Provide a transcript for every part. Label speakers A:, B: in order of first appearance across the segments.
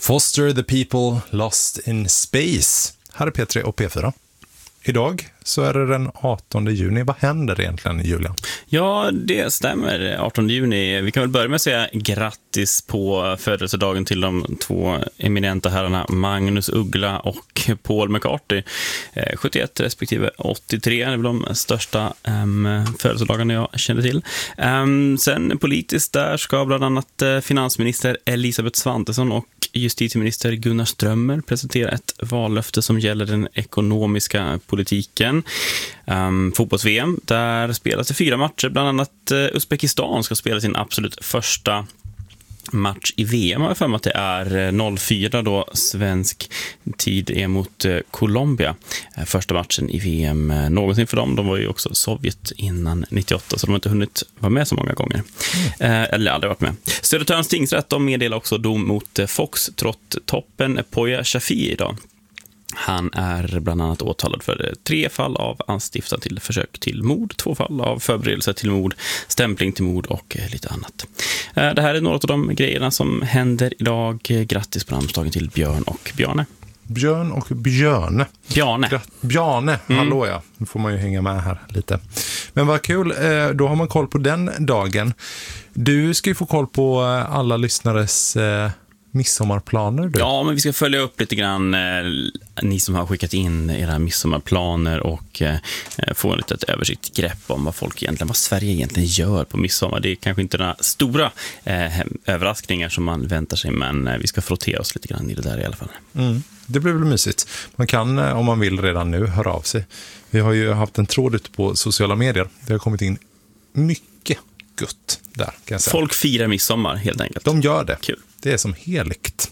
A: Foster the People Lost in Space. Här är P3 och P4. Idag så är det den 18 juni. Vad händer egentligen, Julia?
B: Ja, det stämmer. 18 juni. Vi kan väl börja med att säga grattis på födelsedagen till de två eminenta herrarna Magnus Uggla och Paul McCartney. 71 respektive 83 är väl de största födelsedagarna jag känner till. Sen politiskt där ska bland annat finansminister Elisabeth Svantesson och justitieminister Gunnar Strömmer presentera ett vallöfte som gäller den ekonomiska politiken. Fotbolls-VM, där spelas det 4 matcher. Bland annat Uzbekistan ska spela sin absolut första match i VM. Jag har för mig att det är 04 då svensk tid är mot Colombia. Första matchen i VM någonsin för dem. De var ju också Sovjet innan 98, så de har inte hunnit vara med så många gånger. Eller aldrig varit med. Södertörns tingsrätt, de meddelar också dom mot Foxtrot-toppen Poya Shafi idag. Han är bland annat åtalad för 3 fall av anstiftan till försök till mord, 2 fall av förberedelse till mord, stämpling till mord och lite annat. Det här är några av de grejerna som händer idag. Grattis på namnsdagen till Björn och Bjarne.
A: Björn och Björne. Bjarne, hallå ja. Nu får man ju hänga med här lite. Men vad kul, då har man koll på den dagen. Du ska ju få koll på alla lyssnares midsommarplaner. Du.
B: Ja, men vi ska följa upp lite grann ni som har skickat in era midsommarplaner och få en litet översikt grepp om vad Sverige egentligen gör på midsommar. Det är kanske inte några stora överraskningar som man väntar sig, men vi ska frottera oss lite grann i det där i alla fall.
A: Det blir väl mysigt. Man kan, om man vill redan nu, höra av sig. Vi har ju haft en tråd ute på sociala medier. Det har kommit in mycket gott där, kan jag säga.
B: Folk firar midsommar helt enkelt.
A: De gör det.
B: Kul.
A: Det är som heligt.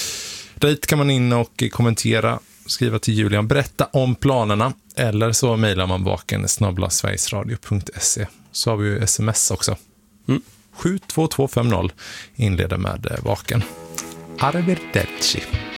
A: Dit kan man in och kommentera, skriva till Julian, berätta om planerna, eller så mejlar man vaken@sverigesradio.se. Så har vi ju sms också. 72250 inleder med vaken. Arrivederci.